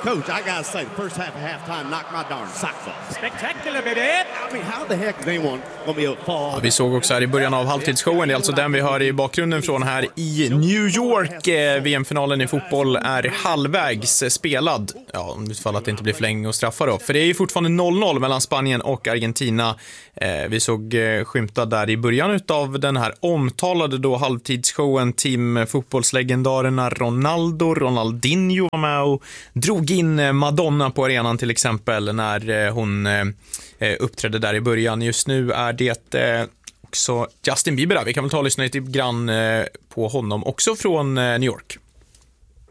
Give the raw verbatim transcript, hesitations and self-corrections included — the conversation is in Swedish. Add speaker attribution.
Speaker 1: Coach, I gotta say, the first half of halftime knocked my darn socks off.
Speaker 2: Spectacular, baby!
Speaker 1: I mean, how the heck is anyone gonna be able to fall?
Speaker 3: Ja, vi såg också här i början av halvtidsshowen, det är alltså den vi hör i bakgrunden från här i New York. Eh, V M-finalen i fotboll är halvvägs spelad. Ja, om det fall att det inte blir förlängning och straffar då. För det är ju fortfarande noll noll mellan Spanien och Argentina. Eh, vi såg eh, skymta där i början av den här omtalade då halvtidsshowen. Team fotbollslegendarerna Ronaldo, Ronaldinho var med och drog in Madonna på arenan till exempel när eh, hon eh, uppträdde där i början. Just nu är det eh, också Justin Bieber där. Vi kan väl ta och lyssna lite grann eh, på honom också från eh, New York.